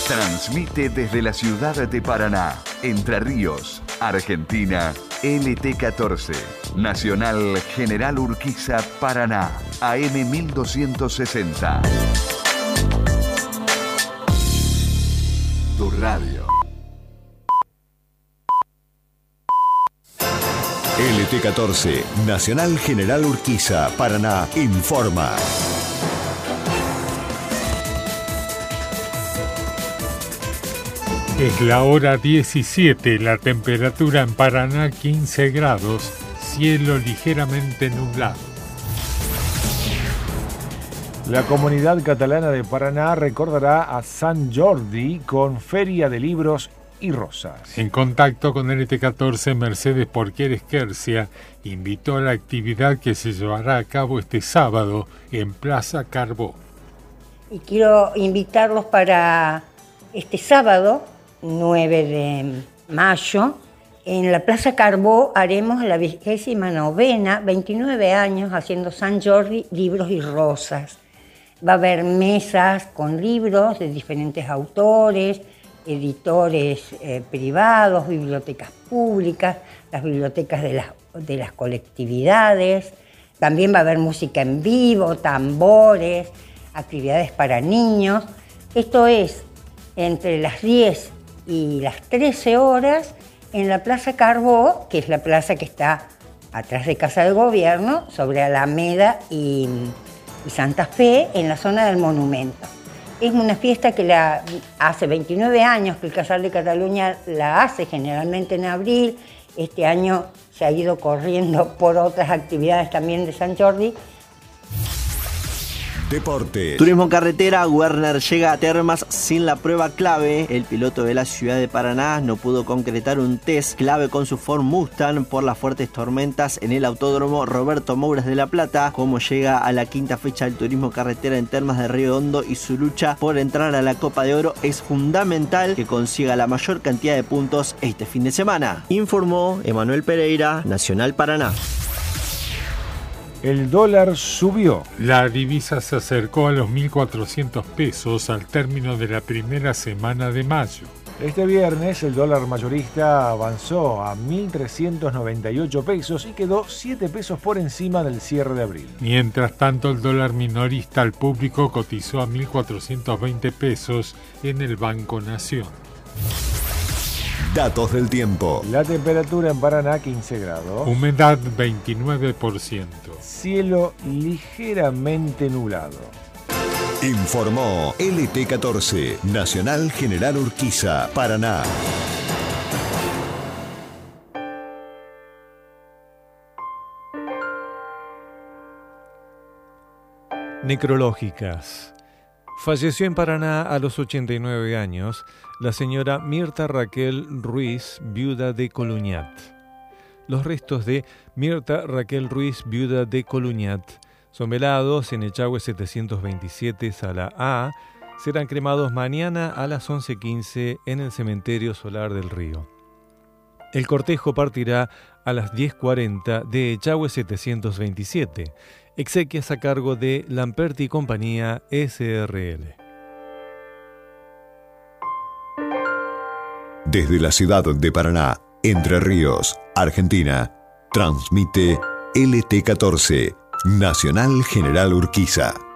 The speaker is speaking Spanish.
Transmite desde la ciudad de Paraná, Entre Ríos, Argentina, LT14, Nacional General Urquiza, Paraná, AM 1260. Tu radio. LT14, Nacional General Urquiza, Paraná, informa. Es la hora 17, la temperatura en Paraná 15 grados, cielo ligeramente nublado. La comunidad catalana de Paraná recordará a Sant Jordi con feria de libros y rosas. En contacto con LT14, Mercedes Porquer Esquercia invitó a la actividad que se llevará a cabo este sábado en Plaza Carbó. Y quiero invitarlos para este sábado, 9 de mayo, en la Plaza Carbó haremos la 29ª, 29 años haciendo Sant Jordi, libros y rosas. Va a haber mesas con libros de diferentes autores, editores privados, bibliotecas públicas, las bibliotecas de las colectividades. También va a haber música en vivo, tambores, actividades para niños. Esto es entre las 10 y las 13 horas en la Plaza Carbó, que es la plaza que está atrás de Casa del Gobierno, sobre Alameda y Santa Fe, en la zona del Monumento. Es una fiesta que hace 29 años que el Casal de Cataluña la hace, generalmente en abril. Este año se ha ido corriendo por otras actividades también de Sant Jordi. Deportes. Turismo carretera, Werner llega a Termas sin la prueba clave. El piloto de la ciudad de Paraná no pudo concretar un test clave con su Ford Mustang por las fuertes tormentas en el autódromo Roberto Mouras de La Plata. Como llega a la quinta fecha del turismo carretera en Termas de Río Hondo y su lucha por entrar a la Copa de Oro, es fundamental que consiga la mayor cantidad de puntos este fin de semana, informó Emanuel Pereira, Nacional Paraná. El dólar subió. La divisa se acercó a los 1.400 pesos al término de la primera semana de mayo. Este viernes el dólar mayorista avanzó a 1.398 pesos y quedó 7 pesos por encima del cierre de abril. Mientras tanto, el dólar minorista al público cotizó a 1.420 pesos en el Banco Nación. Datos del tiempo. La temperatura en Paraná 15 grados. Humedad 29%. Cielo ligeramente nublado. Informó LT14, Nacional General Urquiza, Paraná. Necrológicas. Falleció en Paraná a los 89 años la señora Mirta Raquel Ruiz, viuda de Coluñat. Los restos de Mirta Raquel Ruiz, viuda de Coluñat, son velados en Echagüe 727 Sala A. Serán cremados mañana a las 11:15 en el Cementerio Solar del Río. El cortejo partirá a las 10:40 de Echagüe 727. Exequias a cargo de Lamperti y Compañía SRL. Desde la ciudad de Paraná, Entre Ríos, Argentina, transmite LT14, Nacional General Urquiza.